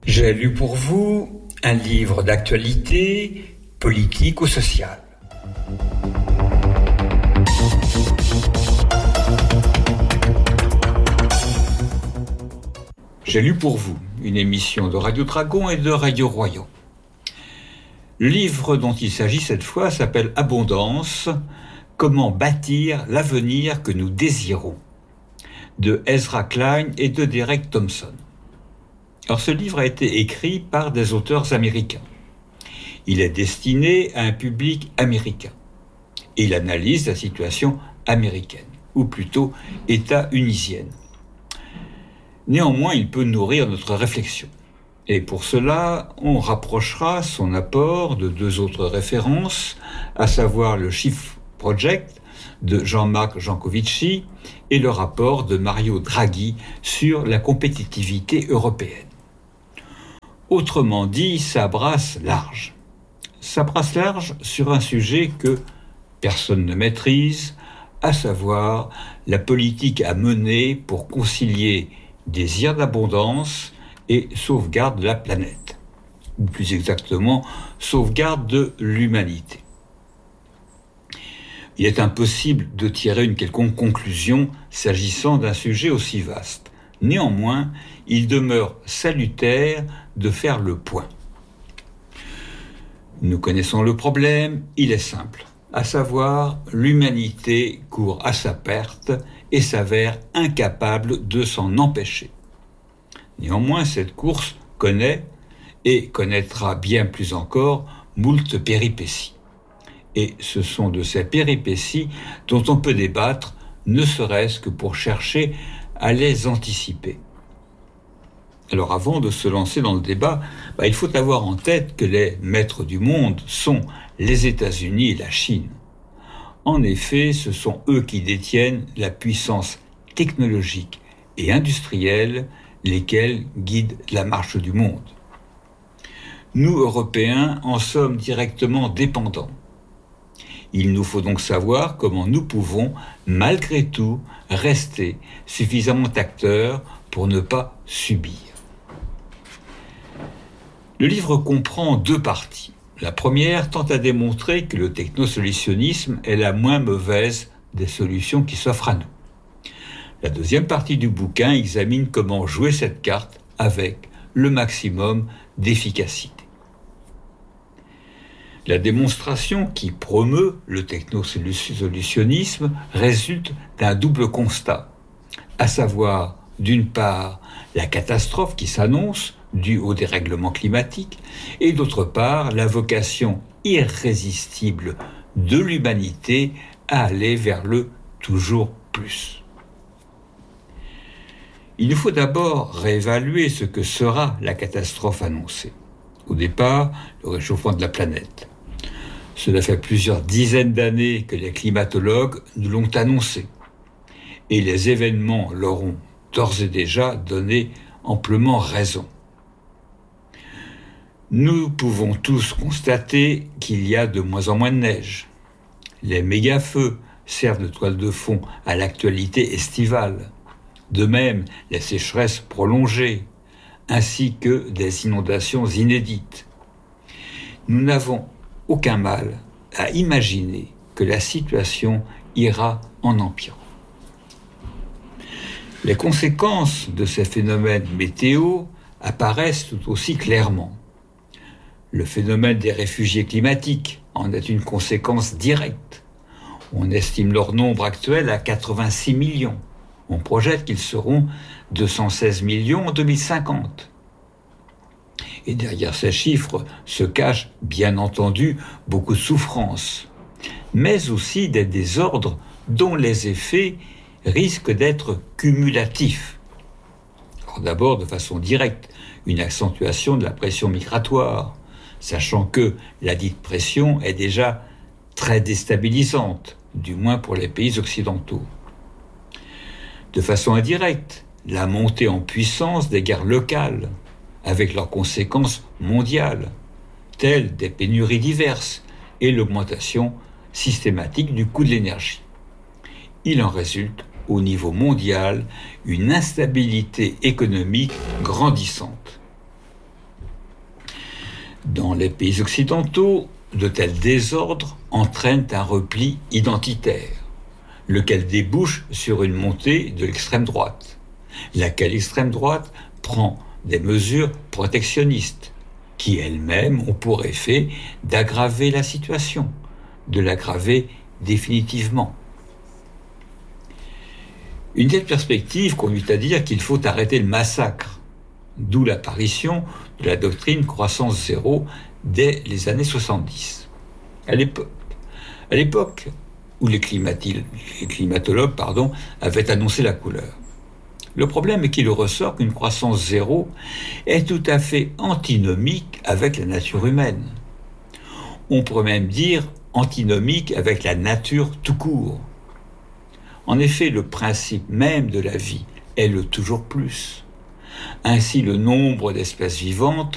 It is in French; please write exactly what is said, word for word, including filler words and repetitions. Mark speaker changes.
Speaker 1: J'ai lu pour vous un livre d'actualité, politique ou sociale. J'ai lu pour vous une émission de Radio Dragon et de Radio Royan. Le livre dont il s'agit cette fois s'appelle Abondance, comment bâtir l'avenir que nous désirons, de Ezra Klein et de Derek Thompson. Alors ce livre a été écrit par des auteurs américains. Il est destiné à un public américain. Et il analyse la situation américaine, ou plutôt état-unisienne. Néanmoins, il peut nourrir notre réflexion. Et pour cela, on rapprochera son apport de deux autres références, à savoir le Shift Project de Jean-Marc Jancovici et le rapport de Mario Draghi sur la compétitivité européenne. Autrement dit, ça brasse large. Ça brasse large sur un sujet que personne ne maîtrise, à savoir la politique à mener pour concilier désir d'abondance et sauvegarde de la planète, ou plus exactement, sauvegarde de l'humanité. Il est impossible de tirer une quelconque conclusion s'agissant d'un sujet aussi vaste. Néanmoins, il demeure salutaire de faire le point. Nous connaissons le problème, il est simple, à savoir l'humanité court à sa perte et s'avère incapable de s'en empêcher. Néanmoins, cette course connaît et connaîtra bien plus encore moult péripéties. Et ce sont de ces péripéties dont on peut débattre, ne serait-ce que pour chercher à les anticiper. Alors avant de se lancer dans le débat, bah, il faut avoir en tête que les maîtres du monde sont les États-Unis et la Chine. En effet, ce sont eux qui détiennent la puissance technologique et industrielle, lesquels guident la marche du monde. Nous, Européens, en sommes directement dépendants. Il nous faut donc savoir comment nous pouvons, malgré tout, rester suffisamment acteurs pour ne pas subir. Le livre comprend deux parties. La première tente à démontrer que le technosolutionnisme est la moins mauvaise des solutions qui s'offrent à nous. La deuxième partie du bouquin examine comment jouer cette carte avec le maximum d'efficacité. La démonstration qui promeut le technosolutionnisme résulte d'un double constat, à savoir, d'une part, la catastrophe qui s'annonce due au dérèglement climatique, et d'autre part, la vocation irrésistible de l'humanité à aller vers le toujours plus. Il nous faut d'abord réévaluer ce que sera la catastrophe annoncée. Au départ, le réchauffement de la planète. Cela fait plusieurs dizaines d'années que les climatologues nous l'ont annoncé. Et les événements leur ont d'ores et déjà donné amplement raison. Nous pouvons tous constater qu'il y a de moins en moins de neige. Les méga-feux servent de toile de fond à l'actualité estivale. De même, les sécheresses prolongées, ainsi que des inondations inédites. Nous n'avons aucun mal à imaginer que la situation ira en empirant. Les conséquences de ces phénomènes météo apparaissent tout aussi clairement. Le phénomène des réfugiés climatiques en est une conséquence directe. On estime leur nombre actuel à quatre-vingt-six millions. On projette qu'ils seront deux cent seize millions en deux mille cinquante. Et derrière ces chiffres se cachent, bien entendu, beaucoup de souffrances, mais aussi des désordres dont les effets risquent d'être cumulatifs. Alors d'abord, de façon directe, une accentuation de la pression migratoire, sachant que la dite pression est déjà très déstabilisante, du moins pour les pays occidentaux. De façon indirecte, la montée en puissance des guerres locales, avec leurs conséquences mondiales, telles des pénuries diverses et l'augmentation systématique du coût de l'énergie. Il en résulte, au niveau mondial, une instabilité économique grandissante. Dans les pays occidentaux, de tels désordres entraînent un repli identitaire, lequel débouche sur une montée de l'extrême droite, laquelle extrême droite prend des mesures protectionnistes, qui elles-mêmes ont pour effet d'aggraver la situation, de l'aggraver définitivement. Une telle perspective conduit à dire qu'il faut arrêter le massacre, d'où l'apparition de la doctrine croissance zéro dès les années soixante-dix. À l'époque, à l'époque où les, climati- les climatologues pardon, avaient annoncé la couleur. Le problème est qu'il ressort qu'une croissance zéro est tout à fait antinomique avec la nature humaine. On pourrait même dire antinomique avec la nature tout court. En effet, le principe même de la vie est le toujours plus. Ainsi, le nombre d'espèces vivantes